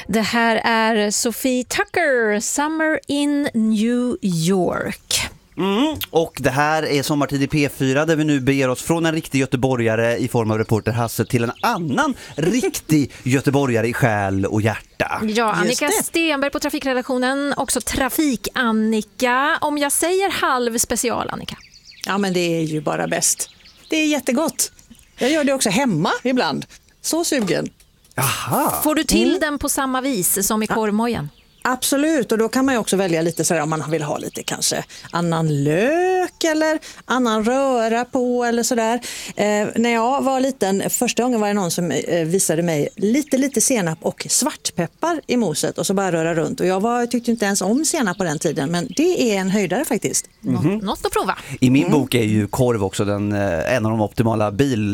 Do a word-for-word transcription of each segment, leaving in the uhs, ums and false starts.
Det här är Sophie Tucker, Summer in New York. Mm. Och det här är Sommartid i P fyra där vi nu beger oss från en riktig göteborgare i form av reporter Hasse till en annan riktig göteborgare i själ och hjärta. Ja, Annika Stenberg på trafikredaktionen, också Trafik-Annika. Om jag säger halv special, Annika. Ja, men det är ju bara bäst. Det är jättegott. Jag gör det också hemma ibland. Så sugen. Aha. Får du till Mm. den på samma vis som i korvmojen? Absolut, och då kan man ju också välja lite så här, om man vill ha lite kanske annan lök eller annan röra på eller sådär. Eh, när jag var liten, första gången var det någon som eh, visade mig lite lite senap och svartpeppar i moset och så bara röra runt. Och jag var, tyckte inte ens om senap på den tiden, men det är en höjdare faktiskt. Mm-hmm. Något att prova. I min Mm. bok är ju korv också den, eh, en av de optimala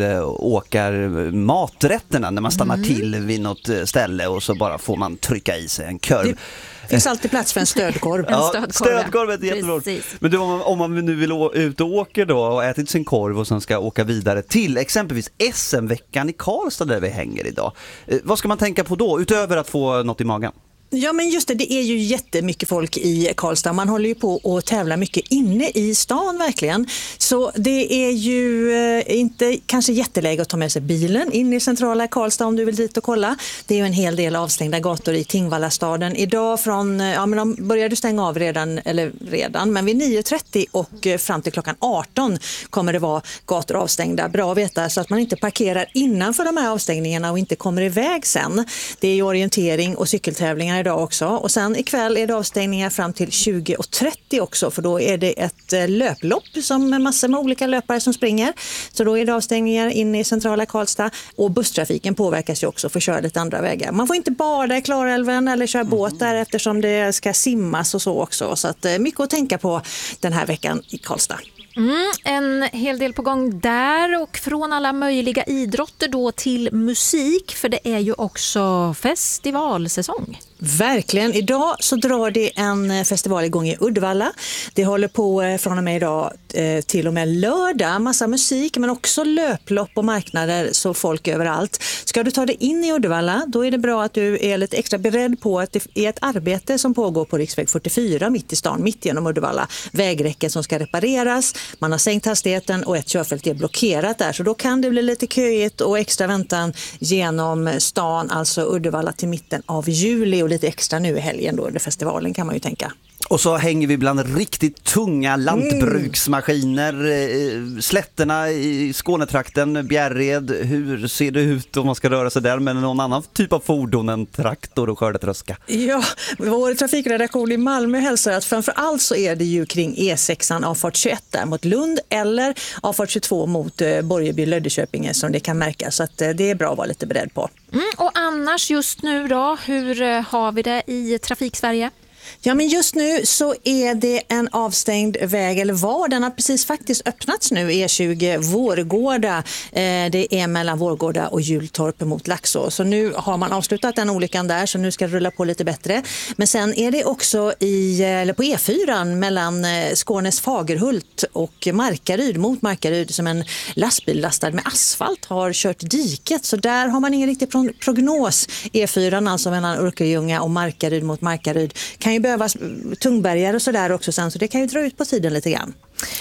bilåkar-maträtterna när man stannar Mm. till vid något ställe och så bara får man trycka i sig en korv. Det finns alltid plats för en stödkorv. En Ja, stödkorv, stödkorv är jättebra. Precis. Men du, om, man, om man nu vill å, ut och åka då och ätit sin korv och sen ska åka vidare till exempelvis S M-veckan i Karlstad där vi hänger idag. Eh, vad ska man tänka på då utöver att få något i magen? Ja, men just det, det är ju jättemycket folk i Karlstad. Man håller ju på att tävla mycket inne i stan verkligen. Så det är ju eh, inte kanske jätteläge att ta med sig bilen in i centrala Karlstad om du vill dit och kolla. Det är ju en hel del avstängda gator i Tingvallastaden. Idag från, ja men de började stänga av redan, eller redan, men vid nio trettio och fram till klockan arton kommer det vara gator avstängda. Bra att veta så att man inte parkerar innanför de här avstängningarna och inte kommer iväg sen. Det är ju orientering och cykeltävlingar idag också. Och sen ikväll är det avstängningar fram till tjugo trettio också, för då är det ett löplopp som med massor med olika löpare som springer. Så då är det avstängningar inne i centrala Karlstad och busstrafiken påverkas ju också för att köra lite andra vägar. Man får inte bada i Klarälven eller köra båt där eftersom det ska simmas och så också. Så att mycket att tänka på den här veckan i Karlstad. Mm, en hel del på gång där och från alla möjliga idrotter då till musik, för det är ju också festivalsäsong. Verkligen. Idag så drar det en festival igång i Uddevalla. Det håller på från och med idag till och med lördag. Massa musik men också löplopp och marknader så folk överallt. Ska du ta dig in i Uddevalla, då är det bra att du är lite extra beredd på att det är ett arbete som pågår på riksväg fyrtiofyra mitt i stan, mitt genom Uddevalla. Vägräcken som ska repareras. Man har sänkt hastigheten och ett körfält är blockerat där. Så då kan det bli lite köigt och extra väntan genom stan, alltså Uddevalla till mitten av juli. Och lite extra nu i helgen då under festivalen kan man ju tänka. Och så hänger vi bland riktigt tunga lantbruksmaskiner, mm. slätterna i Skånetrakten, Bjärred. Hur ser det ut om man ska röra sig där med någon annan typ av fordon än traktor och skördetröska? Ja, vår trafikredaktion i Malmö hälsar att framförallt så är det ju kring E sexan avfart tjugoett där mot Lund eller avfart tjugotvå mot Borgeby Löddeköpinge som det kan märkas. Så att det är bra att vara lite beredd på. Mm, och annars just nu då, hur har vi det i Trafiksverige? Ja, men just nu så är det en avstängd väg, eller var, den har precis faktiskt öppnats nu, E tjugo Vårgårda. Eh, det är mellan Vårgårda och Hjultorp mot Laxå. Så nu har man avslutat den olyckan där, så nu ska det rulla på lite bättre. Men sen är det också i, eller på E fyra mellan Skånes Fagerhult och Markaryd mot Markaryd som en lastbil lastad med asfalt har kört diket. Så där har man ingen riktig prognos. E fyra alltså mellan Örkelljunga och Markaryd mot Markaryd kan ju behövas tungbärgare och sådär också sen, så det kan ju dra ut på tiden lite grann.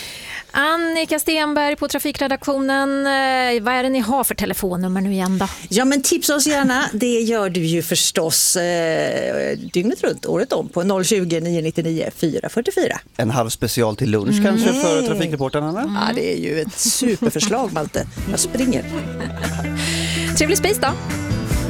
Annika Stenberg på trafikredaktionen, vad är det ni har för telefonnummer nu igen då? Ja, men tipsa oss gärna, det gör du ju förstås eh, dygnet runt, året om på noll tjugo, nio nio nio, fyra fyra fyra. En halv special till lunch mm. kanske för trafikreporterna? Mm. Ja, det är ju ett superförslag, Malte. Jag springer. Trevlig spis då!